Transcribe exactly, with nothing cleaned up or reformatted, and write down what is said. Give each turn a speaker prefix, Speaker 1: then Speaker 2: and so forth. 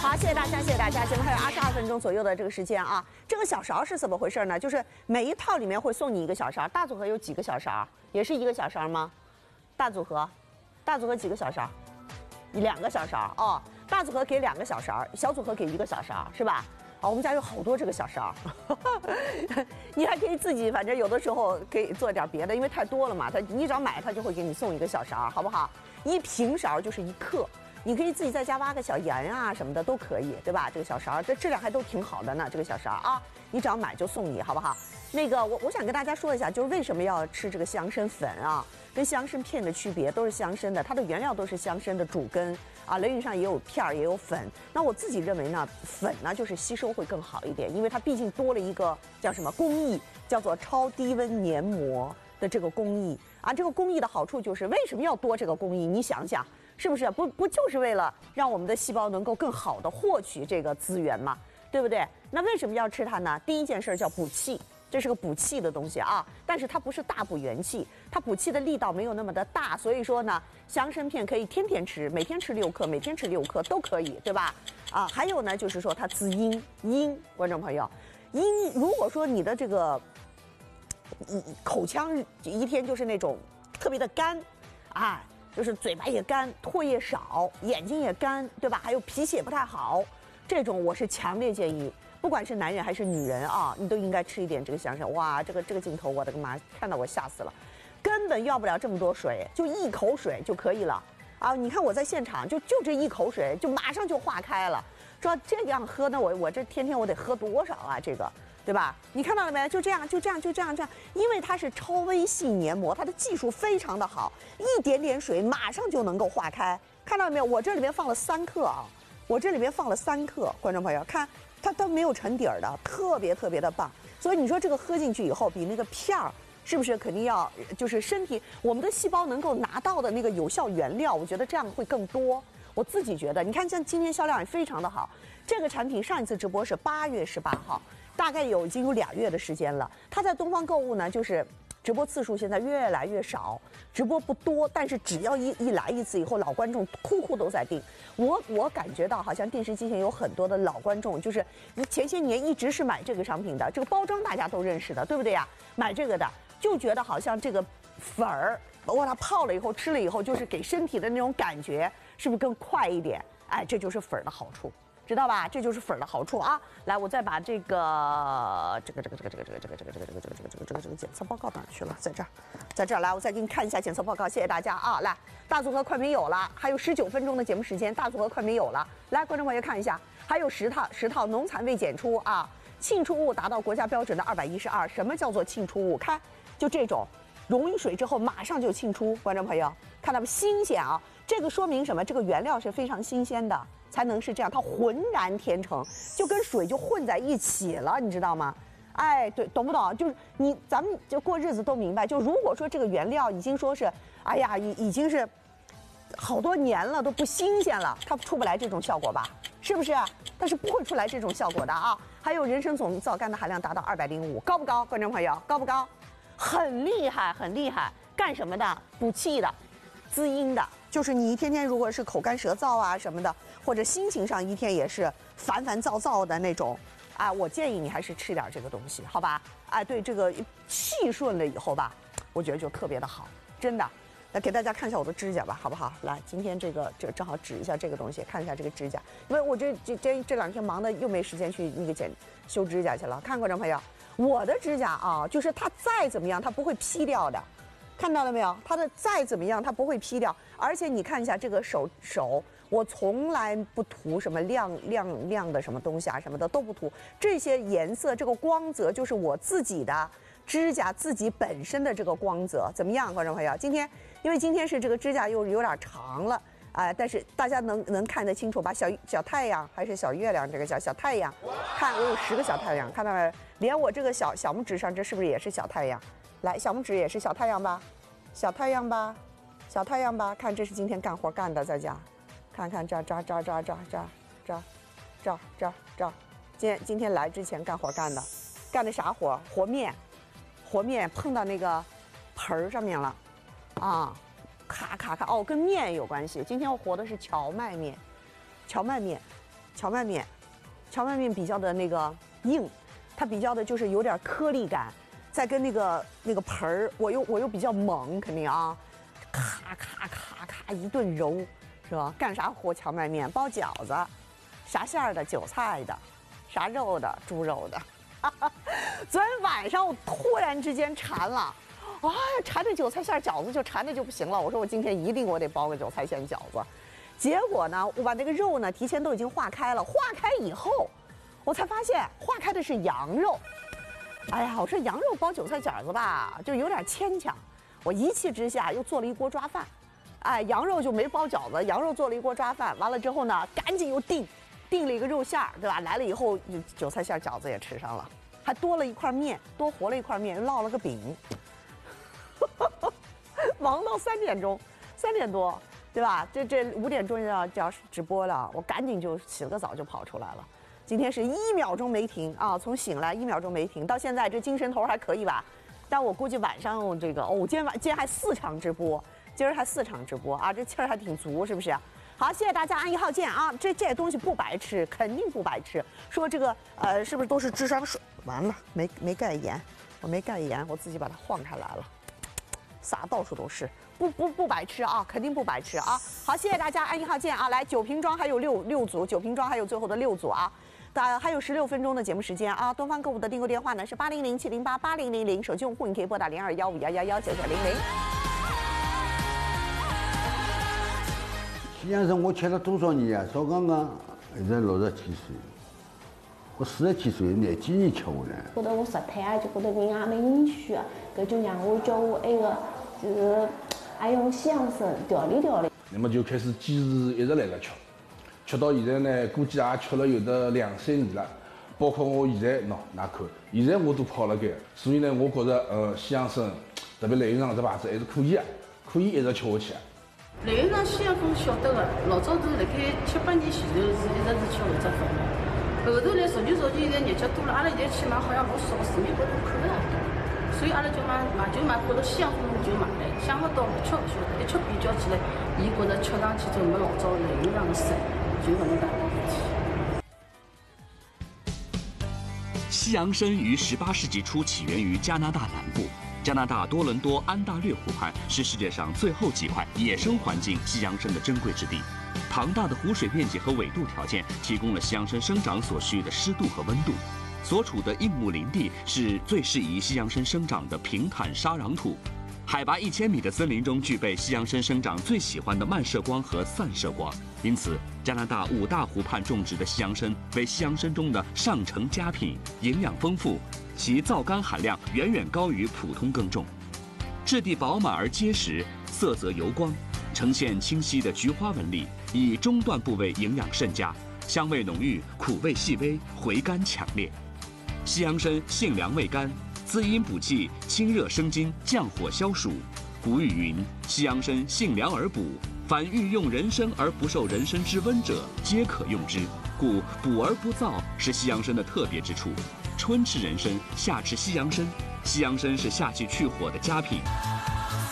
Speaker 1: 好，谢谢大家，谢谢大家。节目还有二十二分钟左右的这个时间啊。这个小勺是怎么回事呢？就是每一套里面会送你一个小勺，大组合有几个小勺？也是一个小勺吗？大组合，大组合几个小勺？两个小勺哦。大组合给两个小勺，小组合给一个小勺，是吧？啊，我们家有好多这个小勺，你还可以自己，反正有的时候可以做点别的，因为太多了嘛。他你只要买，他就会给你送一个小勺，好不好？一平勺就是一克。你可以自己在家挖个小盐啊什么的都可以，对吧？这个小勺，这质量还都挺好的呢。这个小勺啊，你只要买就送你，好不好？那个我我想跟大家说一下，就是为什么要吃这个香参粉啊，跟香参片的区别，都是香参的，它的原料都是香参的主根啊，雷云上也有片儿也有粉。那我自己认为呢，粉呢就是吸收会更好一点，因为它毕竟多了一个叫什么工艺，叫做超低温黏膜的这个工艺啊。这个工艺的好处就是为什么要多这个工艺？你想想。是不是不不就是为了让我们的细胞能够更好的获取这个资源嘛，对不对？那为什么要吃它呢？第一件事叫补气，这是个补气的东西啊，但是它不是大补元气，它补气的力道没有那么的大，所以说呢，香参片可以天天吃，每天吃六克，每天吃六克都可以，对吧？啊，还有呢，就是说它滋阴阴，观众朋友，阴如果说你的这个一口腔一天就是那种特别的干，啊。就是嘴巴也干，唾液少，眼睛也干，对吧？还有脾气也不太好，这种我是强烈建议，不管是男人还是女人啊，你都应该吃一点这个香参。哇，这个这个镜头，我的个妈，看到我吓死了，根本要不了这么多水，就一口水就可以了啊！你看我在现场，就就这一口水，就马上就化开了。说这样喝呢，我我这天天我得喝多少啊？这个。对吧？你看到了没？就这样，就这样，就这样，这样，因为它是超微细黏膜，它的技术非常的好，一点点水马上就能够化开。看到了没有？我这里面放了三克啊，我这里面放了三克，观众朋友看，它都没有沉底儿的，特别特别的棒。所以你说这个喝进去以后，比那个片儿是不是肯定要就是身体我们的细胞能够拿到的那个有效原料？我觉得这样会更多。我自己觉得，你看像今天销量也非常的好，这个产品上一次直播是八月十八号。大概有已经有俩月的时间了，它在东方购物呢，就是直播次数现在越来越少，直播不多，但是只要一一来一次以后，老观众哭哭都在订。我我感觉到好像电视机前有很多的老观众，就是前些年一直是买这个商品的，这个包装大家都认识的，对不对呀？买这个的就觉得好像这个粉儿，包括它泡了以后吃了以后，就是给身体的那种感觉，是不是更快一点？哎，这就是粉儿的好处。知道吧？这就是粉儿的好处啊！来，我再把这个这个这个这个这个这个这个这个这个这个这个这个这个这个这个检测报告哪去了？在这儿，在这儿来，我再给你看一下检测报告，谢谢大家啊！来，大组合快没有了，还有十九分钟的节目时间，大组合快没有了。来，观众朋友看一下，还有十套十套农残未检出啊，沁出物达到国家标准的二百一十二。什么叫做沁出物？看，就这种溶于水之后马上就沁出，观众朋友看到没？新鲜啊！这个说明什么？这个原料是非常新鲜的。才能是这样，它浑然天成，就跟水就混在一起了，你知道吗？哎，对，懂不懂？就是你咱们就过日子都明白，就如果说这个原料已经说是，哎呀，已已经是好多年了都不新鲜了，它出不来这种效果吧？是不是？但是不会出来这种效果的啊！还有人参总皂苷的含量达到二百零五，高不高？观众朋友，高不高？很厉害，很厉害，干什么的？补气的，滋阴的。就是你一天天如果是口干舌燥啊什么的，或者心情上一天也是烦烦躁躁的那种，啊，我建议你还是吃点这个东西，好吧？啊，对，这个气顺了以后吧，我觉得就特别的好，真的。来给大家看一下我的指甲吧，好不好？来，今天这个这正好指一下这个东西，看一下这个指甲，因为我这这这这两天忙的又没时间去那个剪修指甲去了。看观众朋友，我的指甲啊，就是它再怎么样，它不会劈掉的。看到了没有？它的再怎么样，它不会劈掉。而且你看一下这个手手，我从来不涂什么亮亮亮的什么东西啊，什么的都不涂。这些颜色，这个光泽就是我自己的指甲自己本身的这个光泽，怎么样，观众朋友？今天因为今天是这个指甲又有点长了。啊、呃，但是大家能能看得清楚吧？小小太阳还是小月亮？这个叫小太阳。看，我有十个小太阳，看到没？连我这个小小拇指上，这是不是也是小太阳？来，小拇指也是小太阳吧？小太阳吧，小太阳吧。看，这是今天干活干的，在家。看看这这这这这这这这这这，今天今天来之前干活干的，干的啥活？和面，和面碰到那个盆儿上面了，啊。咔咔咔哦，跟面有关系。今天我和的是荞麦面，荞麦面， 荞麦面，荞麦面比较的那个硬，它比较的就是有点颗粒感，再跟那个那个盆儿，我又我又比较猛，肯定啊，咔咔咔咔一顿揉，是吧？干啥活？荞麦面包饺子，啥馅儿的？韭菜的，啥肉的？猪肉的。昨天晚上我突然之间馋了。哎，馋着韭菜馅饺子就馋的就不行了。我说我今天一定我得包个韭菜馅饺子。结果呢，我把那个肉呢提前都已经化开了，化开以后，我才发现化开的是羊肉。哎呀，我说羊肉包韭菜饺子吧，就有点牵强。我一气之下又做了一锅抓饭，哎，羊肉就没包饺子，羊肉做了一锅抓饭。完了之后呢，赶紧又订，订了一个肉馅儿，对吧？来了以后，韭菜馅饺子也吃上了，还多了一块面，多和了一块面，又烙了个饼。忙到三点钟，三点多，对吧？这这五点钟要就要直播了，我赶紧就洗了个澡就跑出来了。今天是一秒钟没停啊，从醒来一秒钟没停，到现在这精神头还可以吧？但我估计晚上这个哦，今天晚今天还四场直播，今儿还四场直播啊，这气儿还挺足，是不是？好，谢谢大家，安一号见啊！这这东西不白吃，肯定不白吃。说这个呃，是不是都是智商税？完了，没没盖严，我没盖严，我自己把它晃开来了。撒到处都是，不不不白吃啊，肯定不白吃啊！好，谢谢大家，安一号见啊！来，酒瓶装还有六六组，酒瓶装还有最后的六组啊，大还有十六分钟的节目时间啊！东方购物的订购电话呢是八零零七零八八零零零，手机用户你可以拨打零二幺五幺幺幺九九零零。
Speaker 2: 西洋参我吃了多少年啊？少刚刚现在六十几岁，我四十几岁那几年吃过呢。
Speaker 3: 觉得我舌苔啊，就觉得人也没允许啊，搿就让我叫我那个就是还用西洋参调理调理。
Speaker 4: 那么就开始坚持一直来了吃，吃到现在呢，估计也吃了有得两三年了。包括我现在喏，哪看，现在我都泡了盖，所以呢，我觉着呃西洋参，特别兰园厂这牌子还是可以啊，可以一直吃下去。
Speaker 5: 兰园厂西洋参晓得个，老早是辣盖七八年前头是一直是吃搿只粉末。后头来逐渐逐渐，现在日脚多了，阿拉现在去买好像老少，市面高头看勿大到，所以阿拉就买买就买，觉着西洋参就买来，想勿到吃勿晓得，一吃比较起来，伊觉着吃上去就没老早兰园厂的酸，就搿能大个事体。
Speaker 6: 西洋参于十八世纪初起源于加拿大南部，加拿大多伦多安大略湖畔是世界上最后几块野生环境西洋参的珍贵之地。庞大的湖水面积和纬度条件提供了西洋参生长所需的湿度和温度。所处的硬木林地是最适宜西洋参生长的平坦沙壤土。海拔一千米的森林中具备西洋参生长最喜欢的漫射光和散射光，因此加拿大五大湖畔种植的西洋参为西洋参中的上乘佳品，营养丰富，其皂苷含量远远高于普通耕种。质地饱满而结实，色泽油光，呈现清晰的菊花纹理，以中段部位营养甚佳，香味浓郁，苦味细微，回甘强烈。西洋参性凉味甘，滋阴补气，清热生津，降火消暑。古语云：“西洋参性凉而补，凡欲用人参而不受人参之温者，皆可用之。”故补而不燥是西洋参的特别之处。春吃人参，夏吃西洋参，西洋参是夏季去火的佳品。